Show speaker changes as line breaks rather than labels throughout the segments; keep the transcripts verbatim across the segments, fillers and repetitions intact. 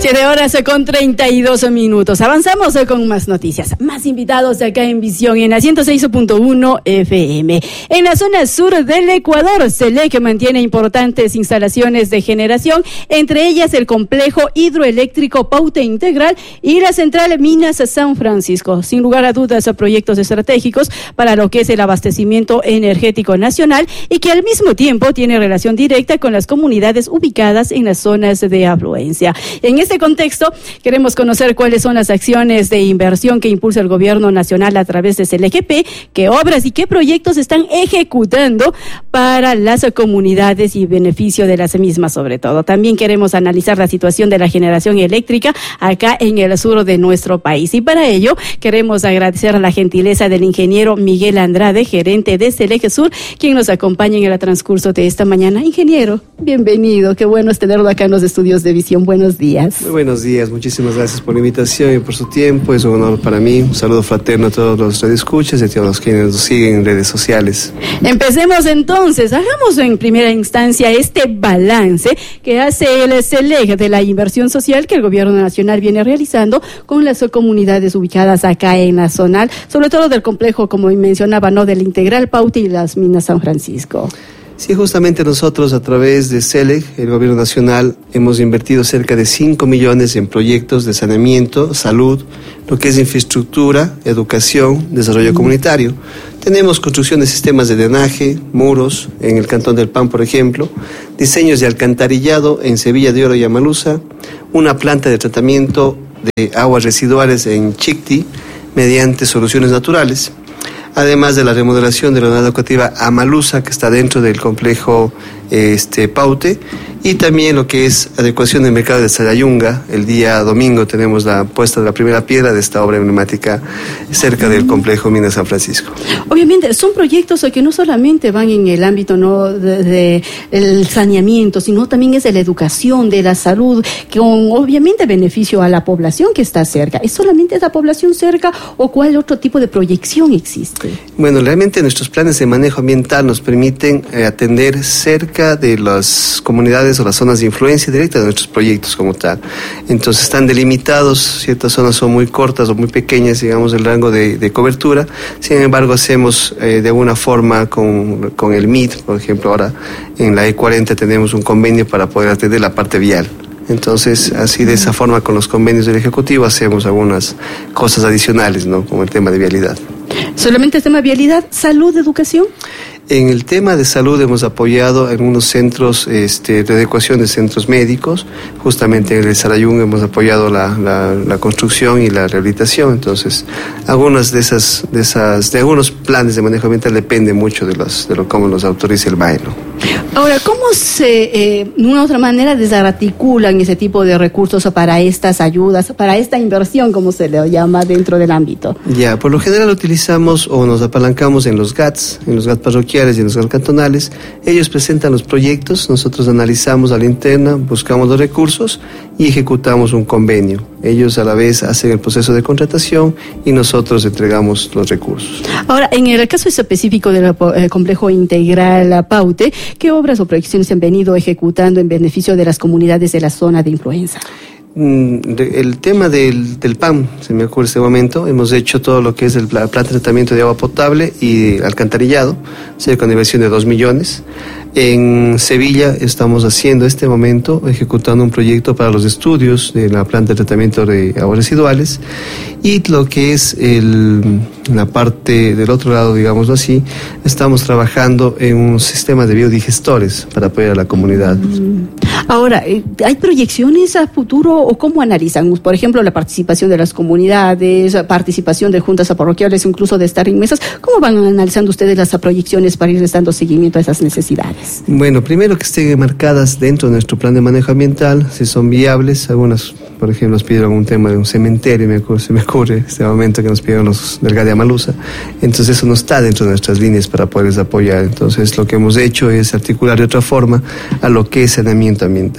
siete horas con treinta y dos minutos. Avanzamos con más noticias, más invitados acá en Visión en la ciento seis punto uno F M. En la zona sur del Ecuador, SELEC mantiene importantes instalaciones de generación, entre ellas el complejo hidroeléctrico Paute Integral y la central Minas San Francisco. Sin lugar a dudas, proyectos estratégicos para lo que es el abastecimiento energético nacional y que al mismo tiempo tiene relación directa con las comunidades ubicadas en las zonas de afluencia. En este contexto, queremos conocer cuáles son las acciones de inversión que impulsa el gobierno nacional a través de SELEC-P, qué obras y qué proyectos están ejecutando para las comunidades y beneficio de las mismas sobre todo. También queremos analizar la situación de la generación eléctrica acá en el sur de nuestro país. Y para ello, queremos agradecer a la gentileza del ingeniero Miguel Andrade, gerente de SELEC Sur, quien nos acompaña en el transcurso de esta mañana. Ingeniero, bienvenido. Qué bueno es tenerlo acá en los estudios de Visión. Buenos días.
Muy buenos días, muchísimas gracias por la invitación y por su tiempo, es un honor para mí. Un saludo fraterno a todos los radioescuchas y a todos los que nos siguen en redes sociales.
Empecemos entonces, hagamos en primera instancia este balance que hace el SELEC de la inversión social que el gobierno nacional viene realizando con las comunidades ubicadas acá en la zona, sobre todo del complejo, como mencionaba, ¿no?, del Integral Paute y las Minas San Francisco.
Sí, justamente nosotros a través de SELEC, el gobierno nacional, hemos invertido cerca de cinco millones en proyectos de saneamiento, salud, lo que es infraestructura, educación, desarrollo comunitario. Tenemos construcción de sistemas de drenaje, muros, en el Cantón del Pan, por ejemplo, diseños de alcantarillado en Sevilla de Oro y Amaluza, una planta de tratamiento de aguas residuales en Chicti, mediante soluciones naturales. Además de la remodelación de la unidad educativa Amaluza, que está dentro del complejo este, Paute, y también lo que es adecuación del mercado de Sayayunga. El día domingo tenemos la puesta de la primera piedra de esta obra emblemática cerca del complejo Minas San Francisco.
Obviamente son proyectos que no solamente van en el ámbito no de, de el saneamiento, sino también es de la educación, de la salud, con obviamente beneficio a la población que está cerca. ¿Es solamente esa población cerca o cuál otro tipo de proyección existe?
Bueno, realmente nuestros planes de manejo ambiental nos permiten eh, atender cerca de las comunidades o las zonas de influencia directa de nuestros proyectos como tal. Entonces están delimitados, ciertas zonas son muy cortas o muy pequeñas, digamos, el rango de, de cobertura. Sin embargo, hacemos eh, de alguna forma con, con el M I D, por ejemplo, ahora en la E cuarenta tenemos un convenio para poder atender la parte vial. Entonces, así de esa forma, con los convenios del Ejecutivo hacemos algunas cosas adicionales, ¿no?, como el tema de vialidad.
¿Solamente el tema de vialidad, salud, educación?
En el tema de salud hemos apoyado algunos centros este, de adecuación de centros médicos. Justamente en el Sarayunga hemos apoyado la, la, la construcción y la rehabilitación. Entonces, algunas de esas, de esas, de algunos planes de manejo ambiental depende mucho de los, de lo cómo los autoriza el M A E, ¿no?
Ahora, ¿cómo se, eh, de una u otra manera, desarticulan ese tipo de recursos para estas ayudas, para esta inversión, como se le llama, dentro del ámbito?
Ya, por lo general utilizamos o nos apalancamos en los G A Ts, en los G A T parroquiales y en los G A T cantonales. Ellos presentan los proyectos, nosotros analizamos a la interna, buscamos los recursos y ejecutamos un convenio. Ellos a la vez hacen el proceso de contratación y nosotros entregamos los recursos. Ahora,
en el caso específico del eh, complejo integral Paute, ¿qué obras o proyecciones se han venido ejecutando en beneficio de las comunidades de la zona de influenza?
El tema del, del P A M, se me ocurre en este momento, hemos hecho todo lo que es el, la planta de tratamiento de agua potable y alcantarillado, cerca de inversión de dos millones. En Sevilla estamos haciendo este momento, ejecutando un proyecto para los estudios de la planta de tratamiento de aguas residuales, y lo que es el, la parte del otro lado, digámoslo así, estamos trabajando en un sistema de biodigestores para apoyar a la comunidad.
Ahora, ¿hay proyecciones a futuro o cómo analizan? Por ejemplo, la participación de las comunidades, participación de juntas parroquiales, incluso de estar en mesas. ¿Cómo van analizando ustedes las proyecciones para ir dando seguimiento a esas necesidades?
Bueno, primero que estén marcadas dentro de nuestro plan de manejo ambiental, si son viables. Algunas, por ejemplo, nos pidieron un tema de un cementerio, me ocurre, se me ocurre este momento que nos pidieron los del G A D de Amaluza. Entonces eso no está dentro de nuestras líneas para poderles apoyar. Entonces lo que hemos hecho es articular de otra forma a lo que es saneamiento ambiental.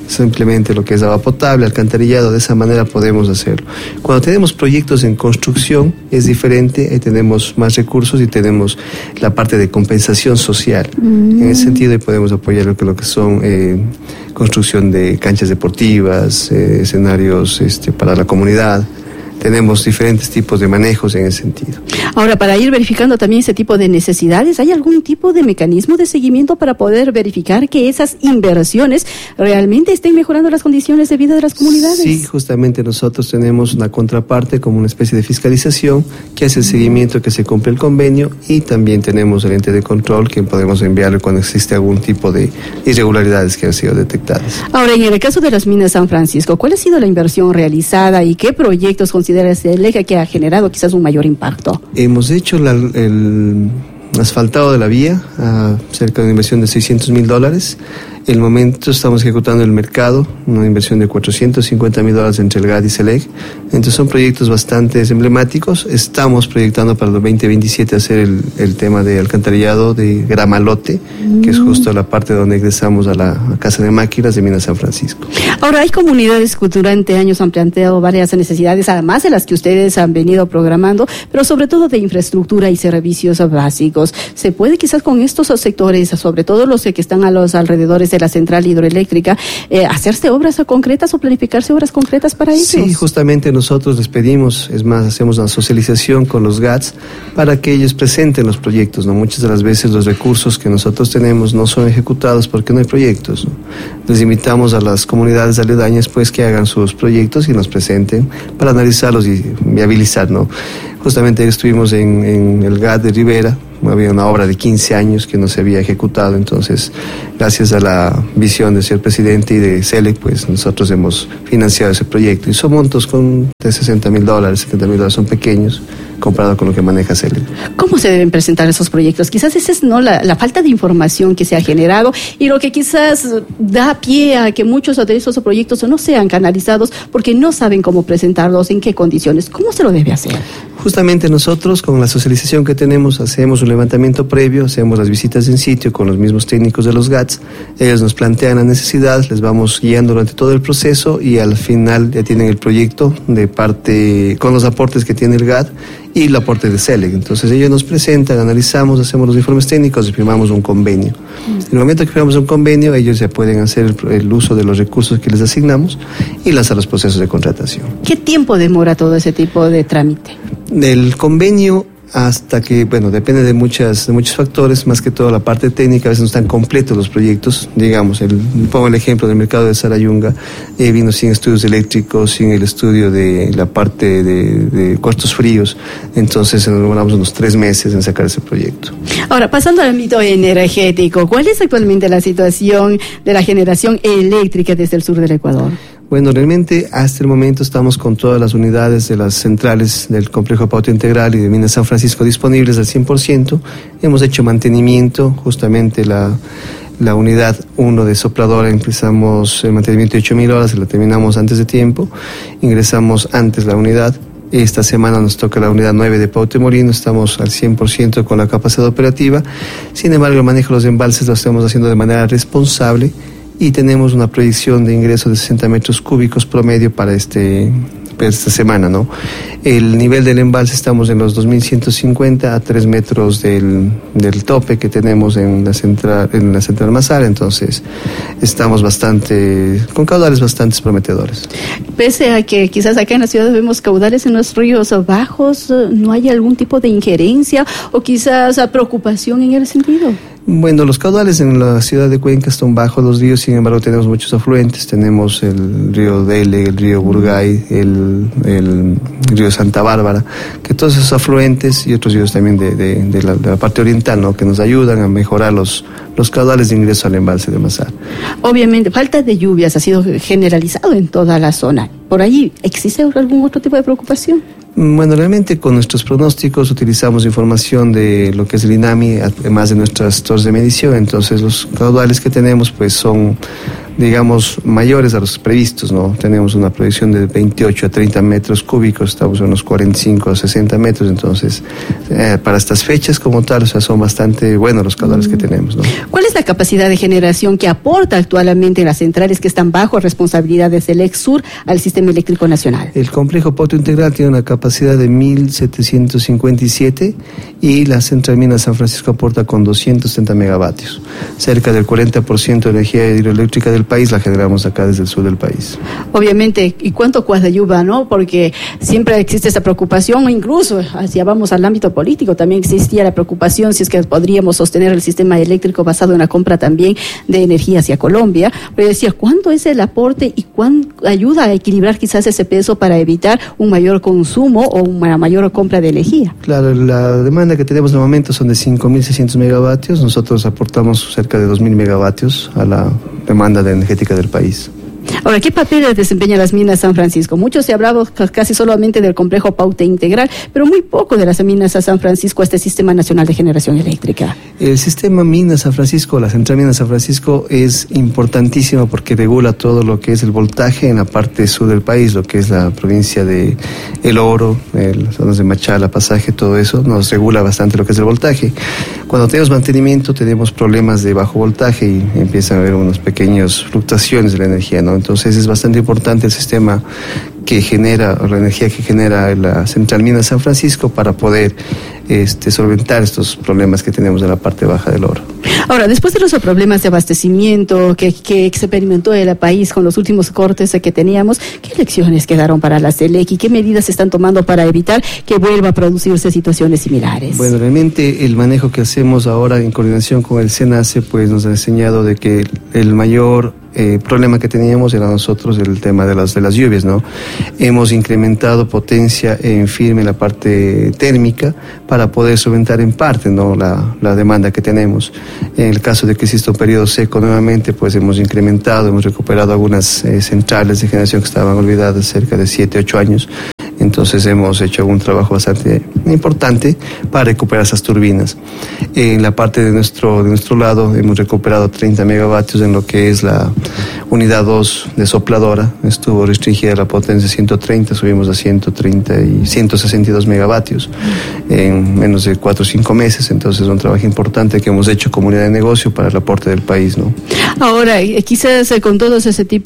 simplemente lo que es agua potable, alcantarillado, de esa manera podemos hacerlo. Cuando tenemos proyectos en construcción es diferente, ahí tenemos más recursos y tenemos la parte de compensación social. Mm. En ese sentido, ahí podemos apoyar lo que, lo que son eh, construcción de canchas deportivas, eh, escenarios este, para la comunidad. Tenemos diferentes tipos de manejos en ese sentido.
Ahora, para ir verificando también ese tipo de necesidades, ¿hay algún tipo de mecanismo de seguimiento para poder verificar que esas inversiones realmente estén mejorando las condiciones de vida de las comunidades?
Sí, justamente nosotros tenemos una contraparte como una especie de fiscalización que hace el seguimiento que se cumple el convenio, y también tenemos el ente de control que podemos enviarle cuando existe algún tipo de irregularidades que han sido detectadas.
Ahora, en el caso de las minas San Francisco, ¿cuál ha sido la inversión realizada y qué proyectos consideran el eje que ha generado quizás un mayor impacto?
Hemos hecho la, el asfaltado de la vía a cerca de una inversión de seiscientos mil dólares. En el momento estamos ejecutando el mercado, una inversión de cuatrocientos cincuenta mil dólares entre el G A D y SELEC. Entonces son proyectos bastante emblemáticos. Estamos proyectando para el veinte veintisiete hacer el, el tema de alcantarillado de Gramalote, mm. que es justo la parte donde ingresamos a la a Casa de Máquinas de Minas San Francisco.
Ahora, hay comunidades que durante años han planteado varias necesidades, además de las que ustedes han venido programando, pero sobre todo de infraestructura y servicios básicos. ¿Se puede quizás con estos sectores, sobre todo los que están a los alrededores de la central hidroeléctrica, eh, hacerse obras concretas o planificarse obras concretas para ellos?
Sí, justamente nosotros les pedimos, es más, hacemos una socialización con los G A Ts para que ellos presenten los proyectos, ¿no? Muchas de las veces los recursos que nosotros tenemos no son ejecutados porque no hay proyectos, ¿no? Les invitamos a las comunidades aledañas pues que hagan sus proyectos y nos presenten para analizarlos y viabilizar, ¿no? Justamente estuvimos en, en el G A T de Rivera, había una obra de quince años que no se había ejecutado, entonces gracias a la visión del señor presidente y de SELEC, pues nosotros hemos financiado ese proyecto, y son montos con de sesenta mil dólares, setenta mil dólares, son pequeños comparado con lo que maneja SELEC.
¿Cómo se deben presentar esos proyectos? Quizás esa es no la, la falta de información que se ha generado y lo que quizás da pie a que muchos de esos proyectos no sean canalizados porque no saben cómo presentarlos, en qué condiciones. ¿Cómo se lo debe hacer?
Justamente nosotros con la socialización que tenemos hacemos un levantamiento previo, hacemos las visitas en sitio con los mismos técnicos de los G A Ts, ellos nos plantean la necesidad, les vamos guiando durante todo el proceso y al final ya tienen el proyecto de parte con los aportes que tiene el G A T y el aporte de SELEC. Entonces ellos nos presentan, analizamos, hacemos los informes técnicos y firmamos un convenio. En el momento que firmamos un convenio, ellos ya pueden hacer el, el uso de los recursos que les asignamos y lanzar los procesos de contratación.
¿Qué tiempo demora todo ese tipo de trámite?
Del convenio hasta que, bueno, depende de muchas de muchos factores, más que todo la parte técnica, a veces no están completos los proyectos, digamos, el, pongo el ejemplo del mercado de Sarayunga, eh, vino sin estudios eléctricos, sin el estudio de la parte de, de costos fríos, entonces nos demoramos unos tres meses en sacar ese proyecto.
Ahora, pasando al ámbito energético, ¿cuál es actualmente la situación de la generación eléctrica desde el sur del Ecuador?
Bueno, realmente hasta el momento estamos con todas las unidades de las centrales del Complejo Pauta Integral y de Minas San Francisco disponibles al cien por ciento. Hemos hecho mantenimiento, justamente la, la unidad uno de sopladora, empezamos el mantenimiento de ocho mil horas y la terminamos antes de tiempo, ingresamos antes la unidad. Esta semana nos toca la unidad nueve de Pauta y Molino, estamos al cien por ciento con la capacidad operativa. Sin embargo, el manejo de los embalses lo estamos haciendo de manera responsable y tenemos una proyección de ingreso de sesenta metros cúbicos promedio para este para esta semana, ¿no? El nivel del embalse estamos en los dos mil ciento cincuenta a tres metros del, del tope que tenemos en la central en la central Mazar, entonces estamos bastante con caudales bastante prometedores.
Pese a que quizás acá en la ciudad vemos caudales en los ríos bajos, ¿no hay algún tipo de injerencia o quizás preocupación en el sentido?
Bueno, los caudales en la ciudad de Cuenca están bajos los ríos, sin embargo tenemos muchos afluentes, tenemos el río Dele, el río Burgay, el, el río Santa Bárbara, que todos esos afluentes y otros ríos también de, de, de, la, de la parte oriental, ¿no?, que nos ayudan a mejorar los, los caudales de ingreso al embalse de Mazar.
Obviamente, falta de lluvias ha sido generalizado en toda la zona. ¿Por ahí existe algún otro tipo de preocupación?
Bueno, realmente con nuestros pronósticos utilizamos información de lo que es el INAMI, además de nuestras torres de medición, entonces los caudales que tenemos pues son digamos, mayores a los previstos, ¿no? Tenemos una proyección de veintiocho a treinta metros cúbicos, estamos en unos cuarenta y cinco a sesenta metros, entonces, eh, para estas fechas como tal, o sea, son bastante buenos los caudales mm. que tenemos, ¿no?
¿Cuál es la capacidad de generación que aporta actualmente las centrales que están bajo responsabilidad de Selec Sur al sistema eléctrico nacional?
El complejo Pauta Integral tiene una capacidad de mil setecientos cincuenta y siete y la central Mina San Francisco aporta con doscientos setenta megavatios. Cerca del cuarenta por ciento de energía hidroeléctrica del país la generamos acá desde el sur del país.
Obviamente, ¿y cuánto coadyuva, no? Porque siempre existe esa preocupación, incluso hacia vamos al ámbito político, también existía la preocupación si es que podríamos sostener el sistema eléctrico basado en la compra también de energía hacia Colombia. Pero decía, ¿cuánto es el aporte y cuánto ayuda a equilibrar quizás ese peso para evitar un mayor consumo o una mayor compra de energía?
Claro, la demanda que tenemos en el momento son de cinco mil seiscientos megavatios, nosotros aportamos cerca de dos mil megavatios a la demanda de energética del país.
Ahora, ¿qué papel desempeñan las minas San Francisco? Mucho se ha hablado casi solamente del complejo Pauta Integral, pero muy poco de las minas a San Francisco, este Sistema Nacional de Generación Eléctrica.
El sistema Minas San Francisco, la central Minas San Francisco, es importantísimo porque regula todo lo que es el voltaje en la parte sur del país, lo que es la provincia de El Oro, el, las zonas de Machala, Pasaje, todo eso nos regula bastante lo que es el voltaje. Cuando tenemos mantenimiento tenemos problemas de bajo voltaje y empiezan a haber unas pequeñas fluctuaciones de la energía, ¿no? Entonces es bastante importante el sistema que genera, o la energía que genera la central Minas San Francisco para poder este, solventar estos problemas que tenemos en la parte baja del Oro.
Ahora, después de los problemas de abastecimiento que, que experimentó el país con los últimos cortes que teníamos, ¿qué lecciones quedaron para la Selec y qué medidas se están tomando para evitar que vuelva a producirse situaciones similares?
Bueno, realmente el manejo que hacemos ahora en coordinación con el SENACE pues nos ha enseñado de que el mayor Eh, problema que teníamos era nosotros el tema de las de las lluvias, ¿no? Hemos incrementado potencia en firme en la parte térmica para poder solventar en parte, ¿no? la, la demanda que tenemos. En el caso de que exista un periodo seco nuevamente, pues hemos incrementado, hemos recuperado algunas eh, centrales de generación que estaban olvidadas cerca de siete, ocho años. Entonces hemos hecho un trabajo bastante importante para recuperar esas turbinas. En la parte de nuestro, de nuestro lado hemos recuperado treinta megavatios en lo que es la unidad dos de sopladora. Estuvo restringida la potencia ciento treinta, subimos a ciento treinta y ciento sesenta y dos megavatios en menos de cuatro o cinco meses. Entonces es un trabajo importante que hemos hecho como unidad de negocio para el aporte del país, ¿no?
Ahora, quizás con todos ese tipo